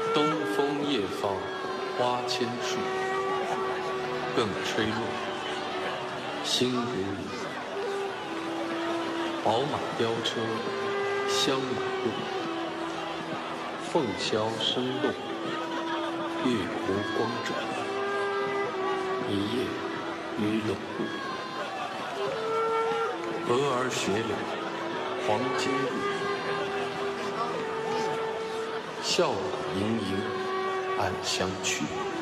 东风夜放花千树，更吹落，星如雨。宝马雕车香满路，凤箫声动，月湖光转。一夜鱼龙舞，蛾儿雪柳黄金路，笑语盈盈暗香去。